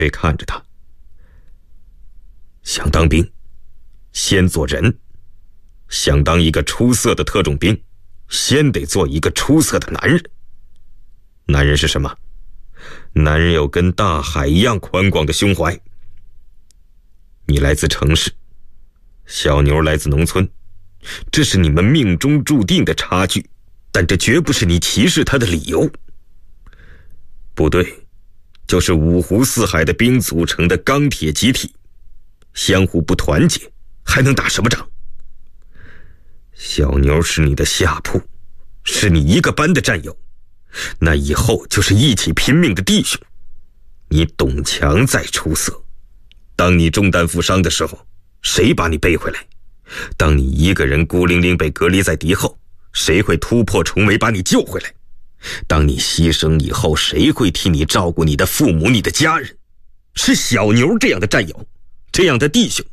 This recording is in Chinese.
对看着他。想当兵，先做人。想当一个出色的特种兵，先得做一个出色的男人。男人是什么？男人有跟大海一样宽广的胸怀。你来自城市，小牛来自农村，这是你们命中注定的差距，但这绝不是你歧视他的理由。部队就是五湖四海的兵组成的钢铁集体，相互不团结，还能打什么仗？小牛是你的下铺，是你一个班的战友，那以后就是一起拼命的弟兄。你董强再出色，当你中弹负伤的时候，谁把你背回来？当你一个人孤零零被隔离在敌后，谁会突破重围把你救回来？当你牺牲以后，谁会替你照顾你的父母、你的家人？是小牛这样的战友，这样的弟兄，